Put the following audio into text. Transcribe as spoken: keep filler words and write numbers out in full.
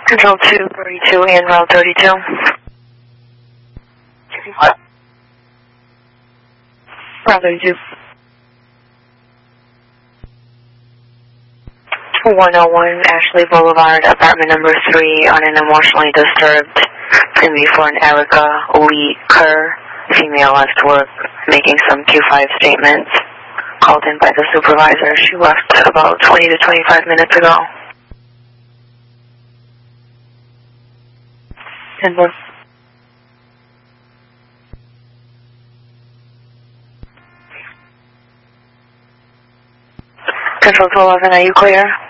Control two thirty-two and route thirty-two. What? Route thirty-two. one oh one Ashley Boulevard, apartment number three, on an emotionally disturbed. Can be for an Erica Lee Kerr, female left work, making some Q five statements. Called in by the supervisor. She left about twenty to twenty-five minutes ago. ten one. Control two eleven, are you clear?